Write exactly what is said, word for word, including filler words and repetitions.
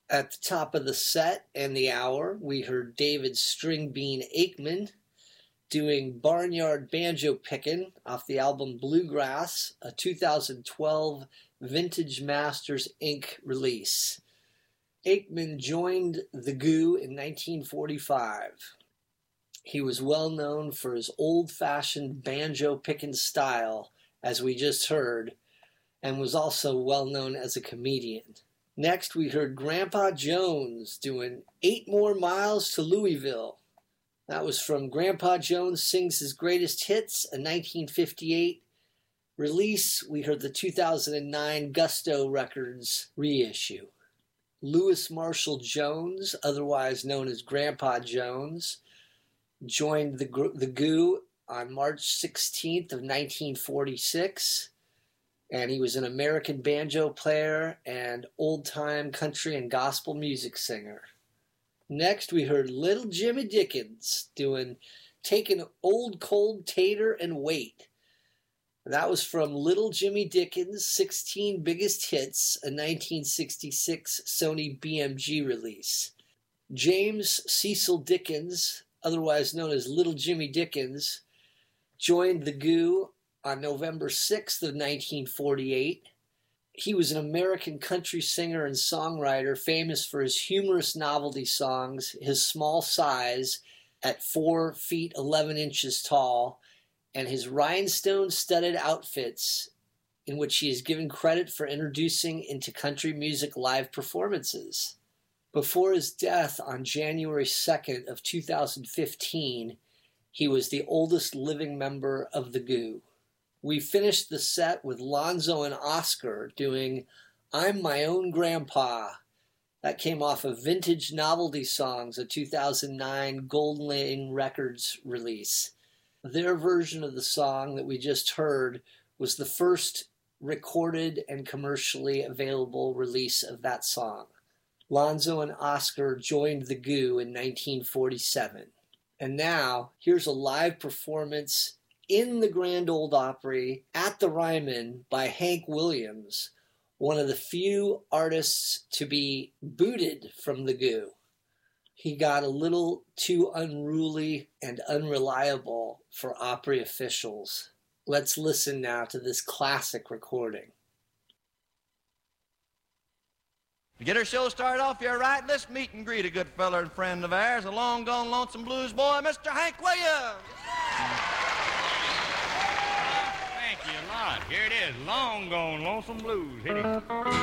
At the top of the set and the hour, we heard David Stringbean Aikman doing Barnyard Banjo Pickin' off the album Bluegrass, a two thousand twelve Vintage Masters Incorporated release. Aikman joined The Goo in nineteen forty-five. He was well known for his old-fashioned banjo-picking style, as we just heard, and was also well known as a comedian. Next, we heard Grandpa Jones doing Eight More Miles to Louisville. That was from Grandpa Jones Sings His Greatest Hits, a nineteen fifty-eight release. We heard the two thousand nine Gusto Records reissue. Louis Marshall Jones, otherwise known as Grandpa Jones, joined the, the Goo on March sixteenth of nineteen forty-six, and he was an American banjo player and old-time country and gospel music singer. Next, we heard Little Jimmy Dickens doing Take an Old Cold Tater and Wait. That was from Little Jimmy Dickens' sixteen Biggest Hits, a nineteen sixty-six Sony B M G release. James Cecil Dickens, otherwise known as Little Jimmy Dickens, joined the Goo on November sixth of nineteen forty-eight. He was an American country singer and songwriter famous for his humorous novelty songs, his small size at four feet eleven inches tall, and his rhinestone-studded outfits, in which he is given credit for introducing into country music live performances. Before his death on January second of two thousand fifteen, he was the oldest living member of the Goo. We finished the set with Lonzo and Oscar doing I'm My Own Grandpa. That came off of Vintage Novelty Songs, a two thousand nine Golden Lane Records release. Their version of the song that we just heard was the first recorded and commercially available release of that song. Lonzo and Oscar joined the Goo in nineteen forty-seven. And now, here's a live performance in the Grand Ole Opry at the Ryman by Hank Williams, one of the few artists to be booted from the Goo. He got a little too unruly and unreliable for Opry officials. Let's listen now to this classic recording. To get our show started off here right, let's meet and greet a good fella and friend of ours, a long-gone lonesome blues boy, Mister Hank Williams. Thank you a lot. Here it is, long-gone lonesome blues. Hit it.